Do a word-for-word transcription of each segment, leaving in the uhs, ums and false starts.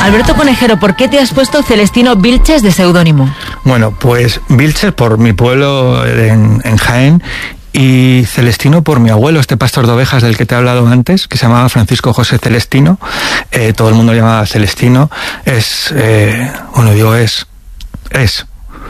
Alberto Conejero, ¿por qué te has puesto Celestino Vilches de seudónimo? Bueno, pues Vilches por mi pueblo en, en Jaén, y Celestino por mi abuelo, este pastor de ovejas del que te he hablado antes, que se llamaba Francisco José Celestino. Eh, todo el mundo lo llamaba Celestino. Es, eh, bueno, digo es, es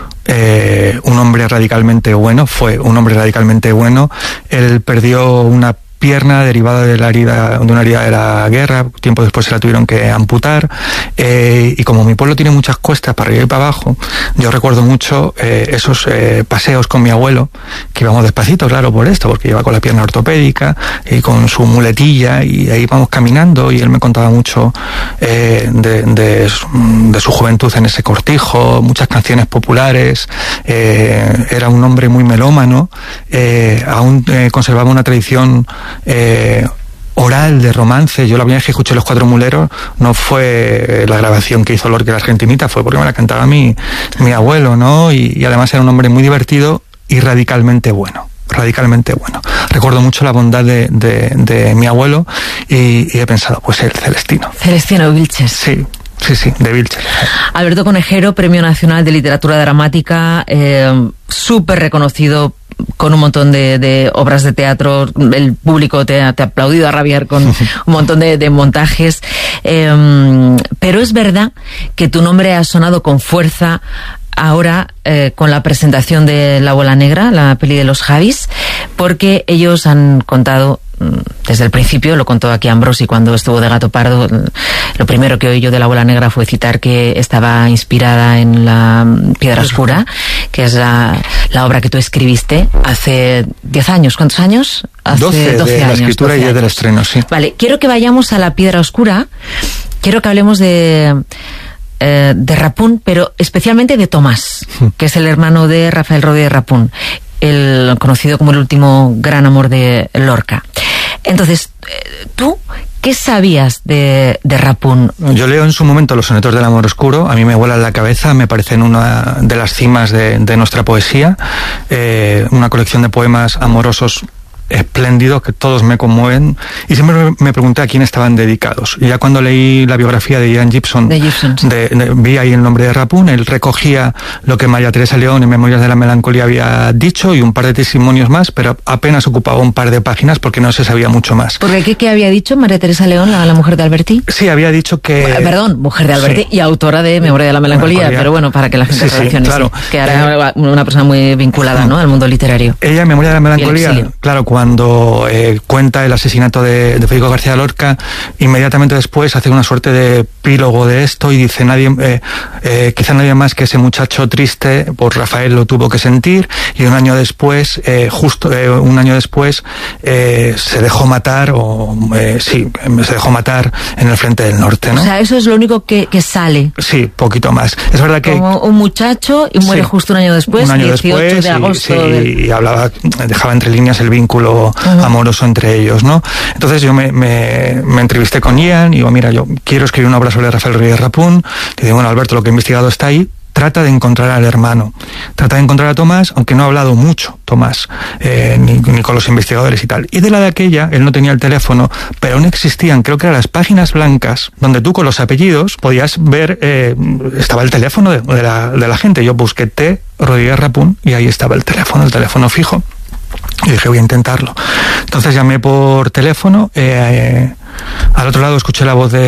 eh, un hombre radicalmente bueno, fue un hombre radicalmente bueno. Él perdió una pierna derivada de la herida, de una herida de la guerra. Tiempo después se la tuvieron que amputar, eh, y como mi pueblo tiene muchas cuestas para arriba y para abajo, yo recuerdo mucho eh, esos eh, paseos con mi abuelo, que íbamos despacito, claro, por esto, porque iba con la pierna ortopédica y con su muletilla, y ahí íbamos caminando, y él me contaba mucho eh, de, de, de su juventud en ese cortijo, muchas canciones populares. Eh, era un hombre muy melómano, eh, aún eh, conservaba una tradición Eh, oral de romance. Yo la primera vez que escuché Los Cuatro Muleros no fue la grabación que hizo Lorca la Argentinita, fue porque me la cantaba mi, mi abuelo, ¿no? Y, y además era un hombre muy divertido y radicalmente bueno. radicalmente bueno. Recuerdo mucho la bondad de, de, de mi abuelo, y, y he pensado, pues el Celestino. Celestino Vilches. Sí. Sí, sí, de Vilches. Alberto Conejero, Premio Nacional de Literatura Dramática, eh, súper reconocido, con un montón de, de obras de teatro. El público te ha, te ha aplaudido a rabiar con un montón de, de montajes. Eh, pero es verdad que tu nombre ha sonado con fuerza ahora eh, con la presentación de La Bola Negra, la peli de los Javis, porque ellos han contado desde el principio, lo contó aquí Ambrosi cuando estuvo de Gato Pardo. Lo primero que oí yo de La Bola Negra fue citar que estaba inspirada en La Piedra Oscura, que es la, la obra que tú escribiste hace diez años. ¿Cuántos años? Hace doce, doce de años, la escritura y del estreno, sí. Vale, quiero que vayamos a La Piedra Oscura. Quiero que hablemos de... Eh, de Rapún, pero especialmente de Tomás, que es el hermano de Rafael Rodríguez Rapún, el conocido como el último gran amor de Lorca. Entonces, ¿tú qué sabías de, de Rapún? Yo leo en su momento los sonetos del amor oscuro, a mí me vuelan la cabeza, me parecen una de las cimas de, de nuestra poesía, eh, una colección de poemas amorosos espléndidos que todos me conmueven, y siempre me pregunté a quién estaban dedicados. Y ya cuando leí la biografía de Ian Gibson, de Gibson sí. de, de, vi ahí el nombre de Rapún. Él recogía lo que María Teresa León en Memorias de la Melancolía había dicho y un par de testimonios más, pero apenas ocupaba un par de páginas porque no se sabía mucho más. ¿Porque qué, qué había dicho María Teresa León, la, la mujer de Alberti? Sí, había dicho que... Eh, perdón, mujer de Alberti, sí, y autora de Memoria de la Melancolía, Melancolía. Pero bueno, para que la gente sí, relacione, sí, claro. sí, que era eh, una persona muy vinculada, ¿no?, al mundo literario. Ella en Memoria de la Melancolía, claro, cuando... Eh, Eh, cuenta el asesinato de, de Federico García Lorca, inmediatamente después hace una suerte de epílogo de esto y dice, nadie eh, eh, quizá nadie más que ese muchacho triste, pues Rafael lo tuvo que sentir, y un año después, eh, justo eh, un año después, eh, se dejó matar, o eh, sí, se dejó matar en el frente del norte, ¿no? O sea, eso es lo único que, que sale. Sí, poquito más. Es verdad que... Como un muchacho y muere sí, justo un año después, un año dieciocho después, de agosto. Y, sí, del... y hablaba, dejaba entre líneas el vínculo uh-huh. amoroso entre ellos, ¿no? Entonces yo me, me, me entrevisté con Ian y digo, mira, yo quiero escribir una obra sobre Rafael Rodríguez Rapún. Y digo, bueno, Alberto, lo que he investigado está ahí. Trata de encontrar al hermano, trata de encontrar a Tomás, aunque no ha hablado mucho Tomás, eh, ni, ni con los investigadores y tal. Y de la de aquella, él no tenía el teléfono, pero aún existían, creo que eran las páginas blancas, donde tú con los apellidos podías ver, eh, estaba el teléfono de, de, la, de la gente. Yo busqué T. Rodríguez Rapún y ahí estaba el teléfono, el teléfono fijo. Y dije, voy a intentarlo. Entonces llamé por teléfono, eh, eh, al otro lado escuché la voz de,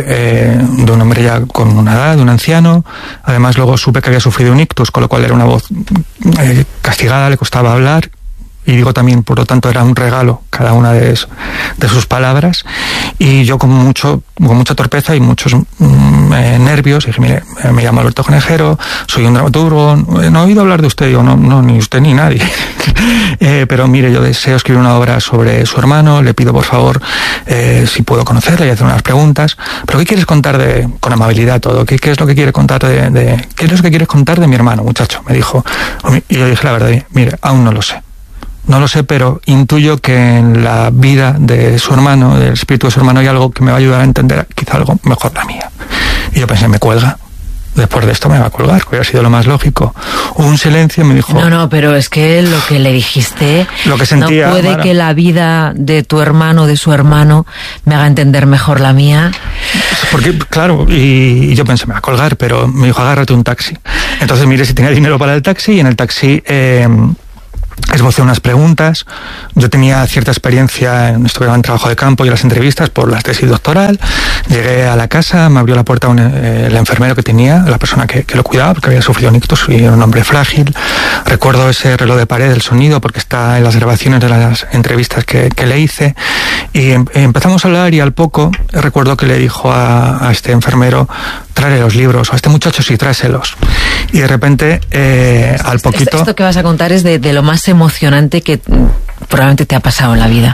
eh, de un hombre ya con una edad, de un anciano. Además luego supe que había sufrido un ictus, con lo cual era una voz eh, castigada, le costaba hablar. Y digo también, por lo tanto, era un regalo cada una de, eso, de sus palabras. Y yo con mucho con mucha torpeza y muchos mm, eh, nervios dije, mire, eh, me llamo Alberto Conejero, soy un dramaturgo, no he oído hablar de usted. Digo, no, no, ni usted ni nadie. eh, pero mire, yo deseo escribir una obra sobre su hermano, le pido por favor eh, si puedo conocerle y hacer unas preguntas. Pero ¿qué quieres contar de, con amabilidad todo? ¿Qué, qué es lo que quiere contar de, de, qué es lo que quieres contar de mi hermano, muchacho? Me dijo. Y yo dije la verdad, mire, aún no lo sé. No lo sé, pero intuyo que en la vida de su hermano, del espíritu de su hermano, hay algo que me va a ayudar a entender quizá algo mejor la mía. Y yo pensé, me cuelga. después de esto me va a colgar, que hubiera sido lo más lógico. Hubo un silencio y me dijo... No, no, pero es que lo que le dijiste... Lo que sentía... No puede Mara, que la vida de tu hermano, de su hermano, me haga entender mejor la mía. Porque, claro, y, y yo pensé, me va a colgar, pero me dijo, agárrate un taxi. Entonces miré si tenía dinero para el taxi, y en el taxi... Eh, esbocé unas preguntas. Yo tenía cierta experiencia en esto, en trabajo de campo y en las entrevistas por la tesis doctoral. Llegué a la casa, me abrió la puerta un, eh, el enfermero que tenía, la persona que, que lo cuidaba, porque había sufrido un ictus y era un hombre frágil. Recuerdo ese reloj de pared, el sonido, porque está en las grabaciones de las entrevistas que, que le hice. Y em, empezamos a hablar, y al poco recuerdo que le dijo a, a este enfermero, tráele los libros, o a este muchacho sí, tráeselos. Y de repente, eh, al poquito... Esto que vas a contar es de, de lo más emocionante que probablemente te ha pasado en la vida.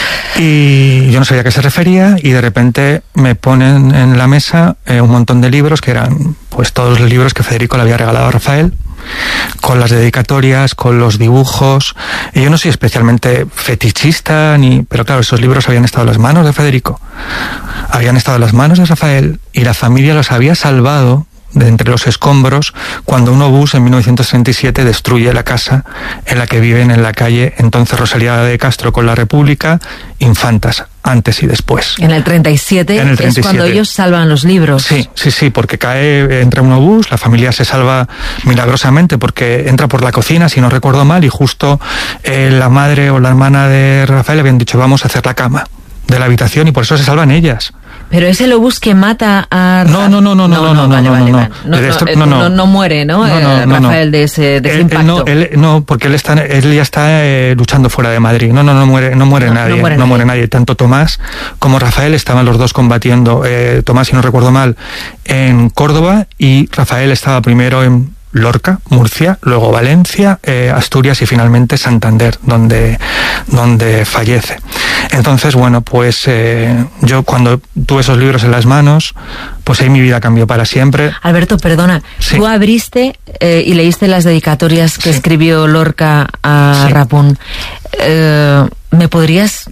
Y yo no sabía a qué se refería, y de repente me ponen en la mesa eh, un montón de libros que eran pues todos los libros que Federico le había regalado a Rafael, con las dedicatorias, con los dibujos. Y yo no soy especialmente fetichista, ni, pero claro, esos libros habían estado en las manos de Federico, habían estado en las manos de Rafael, y la familia los había salvado de entre los escombros cuando un obús en mil novecientos treinta y siete destruye la casa en la que viven en la calle entonces Rosalía de Castro con la República, Infantas, antes y después. En el treinta y siete, en el treinta y siete es cuando ellos salvan los libros. Sí, sí, sí, porque cae, entra un obús, la familia se salva milagrosamente porque entra por la cocina, si no recuerdo mal, y justo eh, la madre o la hermana de Rafael habían dicho, vamos a hacer la cama de la habitación, y por eso se salvan ellas. Pero es el obús que mata a... No, no, no, no, no, no, no, vale, no, vale, no, vale. no, No, esto, no, no, no, no, no muere, ¿no? no, no, eh, no, Rafael no. de ese, de ese él, impacto. Él no, él, no, porque él está, él ya está eh, luchando fuera de Madrid. No, no, no muere, no muere No, nadie, no muere no nadie. muere nadie. Tanto Tomás como Rafael estaban los dos combatiendo. Eh, Tomás, si no recuerdo mal, en Córdoba, y Rafael estaba primero en Lorca, Murcia, luego Valencia, eh, Asturias y finalmente Santander, donde, donde fallece. Entonces, bueno, pues eh, yo cuando tuve esos libros en las manos, pues ahí mi vida cambió para siempre. Alberto, perdona, sí. Tú abriste eh, y leíste las dedicatorias que sí. escribió Lorca a sí. Rapun. Eh, ¿Me podrías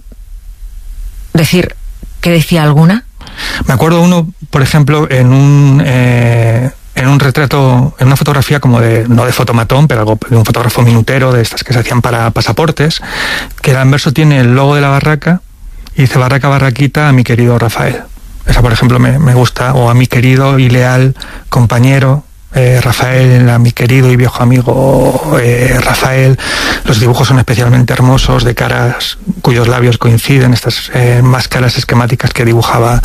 decir qué decía alguna? Me acuerdo uno, por ejemplo, en un... Eh, en un retrato, en una fotografía como de, no de fotomatón, pero algo de un fotógrafo minutero, de estas que se hacían para pasaportes, que el anverso tiene el logo de la barraca y dice barraca barraquita a mi querido Rafael. Esa, por ejemplo, me, me gusta, o a mi querido y leal compañero eh, Rafael, a mi querido y viejo amigo eh, Rafael. Los dibujos son especialmente hermosos, de caras cuyos labios coinciden, estas eh, máscaras esquemáticas que dibujaba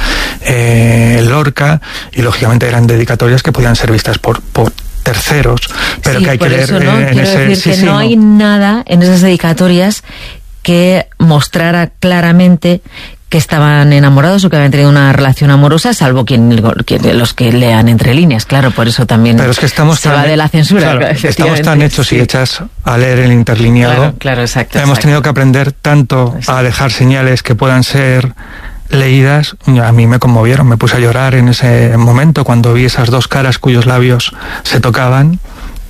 eh, Lorca, y lógicamente eran dedicatorias que podían ser vistas por, por terceros, pero sí, que hay que leer eso, ¿no? eh, en Quiero ese... decir Sí, que sí, no, no hay nada en esas dedicatorias que mostrara claramente que estaban enamorados o que habían tenido una relación amorosa, salvo quien, quien los que lean entre líneas, claro, por eso también pero es que estamos se tan, va de la censura. Claro, estamos tan hechos sí. y hechas a leer el interlineado. Claro, claro, exacto. Hemos exacto. tenido que aprender tanto exacto. a dejar señales que puedan ser leídas. A mí me conmovieron, me puse a llorar en ese momento cuando vi esas dos caras cuyos labios se tocaban.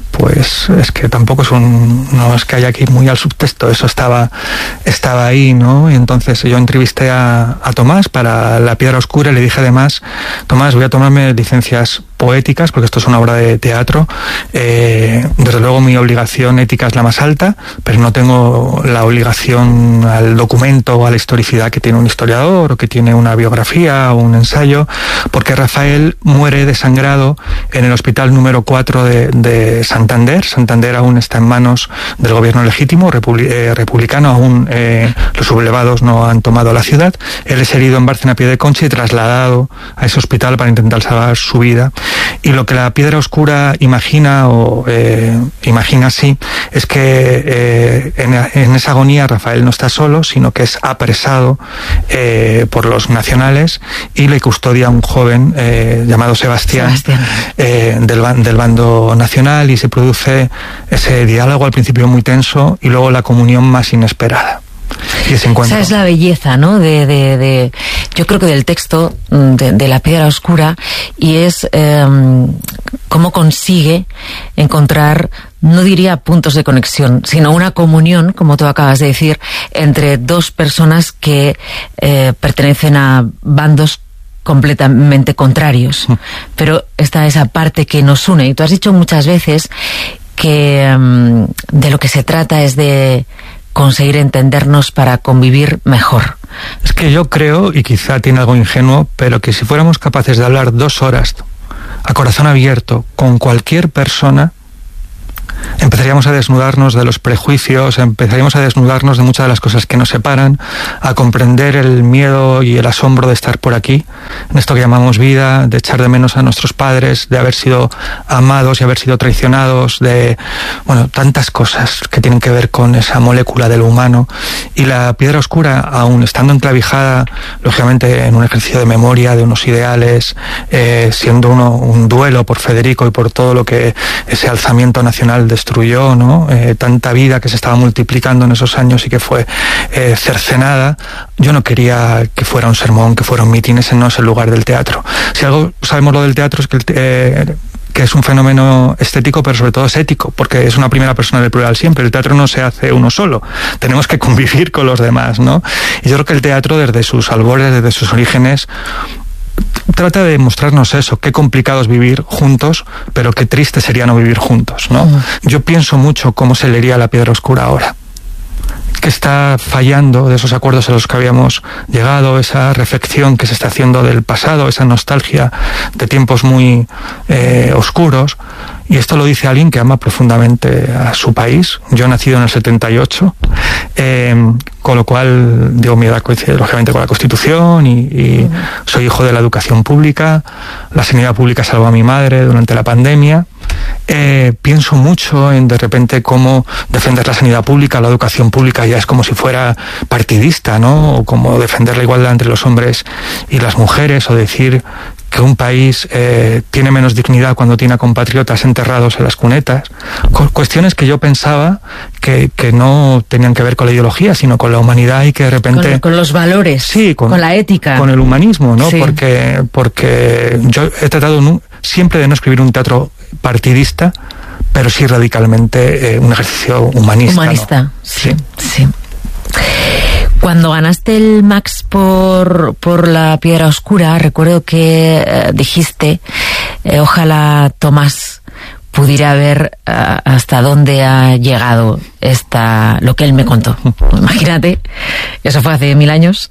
Pues es que tampoco es un, no es que haya que ir muy al subtexto, eso estaba, estaba ahí, ¿no? Y entonces yo entrevisté a, a Tomás para La Piedra Oscura y le dije además, Tomás, voy a tomarme licencias poéticas, porque esto es una obra de teatro, eh, desde luego mi obligación ética es la más alta, pero no tengo la obligación al documento o a la historicidad que tiene un historiador, o que tiene una biografía o un ensayo, porque Rafael muere desangrado en el hospital número cuatro de, de Santander. Santander aún está en manos del gobierno legítimo, republi eh, republicano, aún eh, los sublevados no han tomado la ciudad. Él es herido en Bárcena Pie de Concha y trasladado a ese hospital para intentar salvar su vida. Y lo que La Piedra Oscura imagina, o eh, imagina así, es que eh, en, en esa agonía Rafael no está solo, sino que es apresado eh, por los nacionales y le custodia a un joven eh, llamado Sebastián, Sebastián. Eh, del, del bando nacional, y se produce ese diálogo al principio muy tenso y luego la comunión más inesperada. Y ese encuentro. Esa es la belleza, ¿no? De, de, de, yo creo que del texto de, de La Piedra Oscura, y es eh, cómo consigue encontrar, no diría puntos de conexión, sino una comunión, como tú acabas de decir, entre dos personas que eh, pertenecen a bandos completamente contrarios, pero está esa parte que nos une. Y tú has dicho muchas veces que um, de lo que se trata es de conseguir entendernos para convivir mejor. Es que yo creo, y quizá tiene algo ingenuo, pero que si fuéramos capaces de hablar dos horas a corazón abierto con cualquier persona, empezaríamos a desnudarnos de los prejuicios, empezaríamos a desnudarnos de muchas de las cosas que nos separan, a comprender el miedo y el asombro de estar por aquí, en esto que llamamos vida, de echar de menos a nuestros padres, de haber sido amados y haber sido traicionados, de, bueno, tantas cosas que tienen que ver con esa molécula de lo humano. Y la piedra oscura, aun estando enclavijada, lógicamente, en un ejercicio de memoria, de unos ideales, eh, siendo uno un duelo por Federico y por todo lo que ese alzamiento nacional destruyó, ¿no? Eh, tanta vida que se estaba multiplicando en esos años y que fue eh, cercenada. Yo no quería que fuera un sermón, que fuera un mitin, ese no es el lugar del teatro. Si algo sabemos lo del teatro es que, el, eh, que es un fenómeno estético, pero sobre todo es ético, porque es una primera persona del plural siempre. El teatro no se hace uno solo, tenemos que convivir con los demás, ¿no? Y yo creo que el teatro, desde sus albores, desde sus orígenes, trata de mostrarnos eso, qué complicado es vivir juntos, pero qué triste sería no vivir juntos, ¿no? Uh-huh. Yo pienso mucho cómo se leería la piedra oscura ahora, que está fallando de esos acuerdos a los que habíamos llegado, esa reflexión que se está haciendo del pasado, esa nostalgia de tiempos muy eh, oscuros. Y esto lo dice alguien que ama profundamente a su país. Yo he nacido en el setenta y ocho, eh, con lo cual, digo, mi edad coincide lógicamente con la Constitución y, y soy hijo de la educación pública. La sanidad pública salvó a mi madre durante la pandemia. Eh, pienso mucho en de repente cómo defender la sanidad pública, la educación pública ya es como si fuera partidista, ¿no? O como defender la igualdad entre los hombres y las mujeres, o decir que un país eh, tiene menos dignidad cuando tiene a compatriotas enterrados en las cunetas. Cu- cuestiones que yo pensaba que, que no tenían que ver con la ideología, sino con la humanidad, y que de repente... Con, con los valores, sí, con, con la ética. Con el humanismo, ¿no? Sí. Porque, porque yo he tratado no, siempre de no escribir un teatro partidista, pero sí radicalmente eh, un ejercicio humanista. Humanista, ¿no? sí, sí. sí. Cuando ganaste el Max por, por La piedra oscura, recuerdo que eh, dijiste, eh, ojalá Tomás pudiera ver uh, hasta dónde ha llegado esta, lo que él me contó. Imagínate, eso fue hace mil años.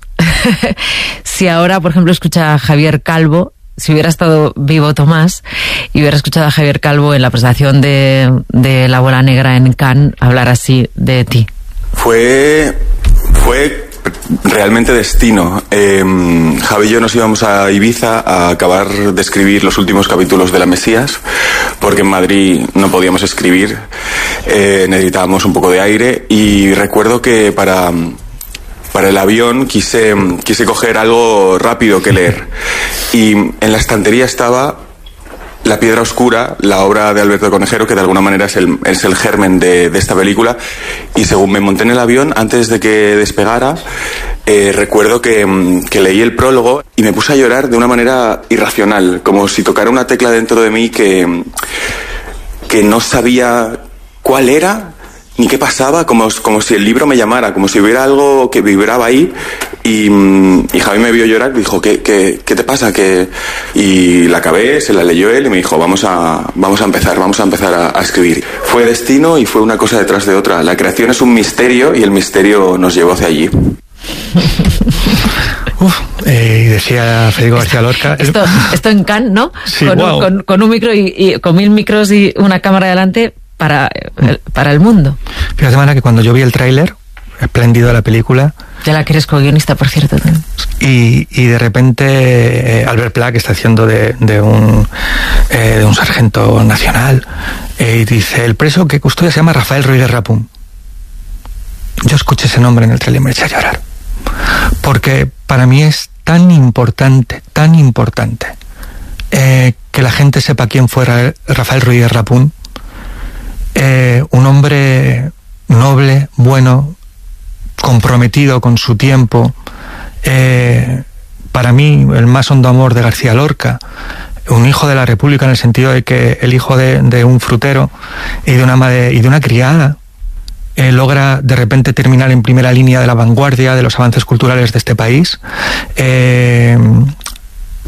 Si ahora, por ejemplo, escucha a Javier Calvo, si hubiera estado vivo Tomás y hubiera escuchado a Javier Calvo en la presentación de, de La bola negra en Cannes hablar así de ti. Fue, fue realmente destino. Eh, Javi y yo nos íbamos a Ibiza a acabar de escribir los últimos capítulos de La Mesías, porque en Madrid no podíamos escribir, eh, necesitábamos un poco de aire, y recuerdo que para... Para el avión quise, quise coger algo rápido que leer, y en la estantería estaba La piedra oscura, la obra de Alberto Conejero, que de alguna manera es el, es el germen de, de esta película. Y según me monté en el avión, antes de que despegara, eh, recuerdo que, que leí el prólogo y me puse a llorar de una manera irracional, como si tocara una tecla dentro de mí que, que no sabía cuál era ni qué pasaba, como, como si el libro me llamara, como si hubiera algo que vibraba ahí. Y, y Javi me vio llorar y dijo, ¿qué, qué, qué te pasa? ¿Qué? Y la acabé, se la leyó él y me dijo, vamos a, vamos a empezar, vamos a empezar a, a escribir. Fue destino y fue una cosa detrás de otra. La creación es un misterio y el misterio nos llevó hacia allí. Uf, eh, y decía Federico García Lorca... Esto, esto en Cannes, ¿no? Sí, con, wow. un, con, con un micro y, y con mil micros y una cámara delante para, para el mundo. Fíjate, Mara, que cuando yo vi el tráiler espléndido de la película... Ya la que eres co-guionista, por cierto. Y, y de repente eh, Albert Pla, que está haciendo de, de, un, eh, de un sargento nacional, eh, y dice, el preso que custodia se llama Rafael Ruiz de Rapún. Yo escuché ese nombre en el tráiler y me eché a llorar. Porque para mí es tan importante, tan importante, eh, que la gente sepa quién fue Rafael Ruiz de Rapún. Eh, un hombre noble, bueno, comprometido con su tiempo, eh, para mí el más hondo amor de García Lorca, un hijo de la República en el sentido de que el hijo de, de un frutero y de una madre, y de una criada, eh, logra de repente terminar en primera línea de la vanguardia de los avances culturales de este país. Eh,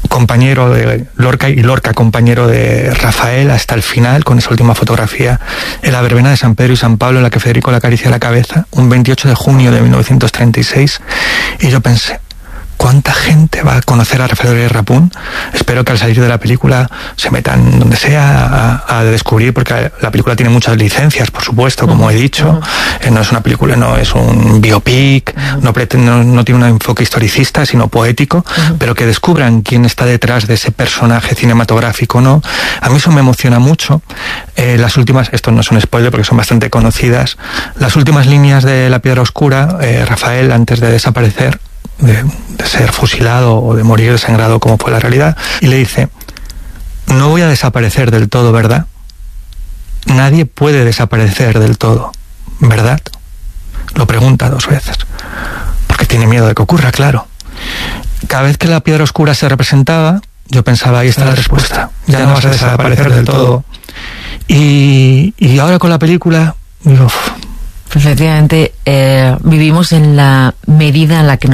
compañero de Lorca y Lorca compañero de Rafael hasta el final, con esa última fotografía en la verbena de San Pedro y San Pablo en la que Federico le acaricia la cabeza, un veintiocho de junio de mil novecientos treinta y seis, y yo pensé, ¿cuánta gente va a conocer a Rafael Rodríguez Rapún? Espero que al salir de la película se metan donde sea a, a descubrir, porque la película tiene muchas licencias, por supuesto, como he dicho. Uh-huh. No es una película, no es un biopic, uh-huh. no, pretende, no, no tiene un enfoque historicista, sino poético, uh-huh. pero que descubran quién está detrás de ese personaje cinematográfico, ¿no? A mí eso me emociona mucho. Eh, las últimas, esto no es un spoiler porque son bastante conocidas, las últimas líneas de La Piedra Oscura, eh, Rafael, antes de desaparecer, De, de ser fusilado o de morir desangrado como fue la realidad, y le dice: no voy a desaparecer del todo, ¿verdad? Nadie puede desaparecer del todo, ¿verdad? Lo pregunta dos veces, porque tiene miedo de que ocurra, claro. Cada vez que la piedra oscura se representaba, yo pensaba, ahí está la respuesta, ya no vas a desaparecer del todo. Y, y ahora con la película, digo, efectivamente, eh, vivimos en la medida en la que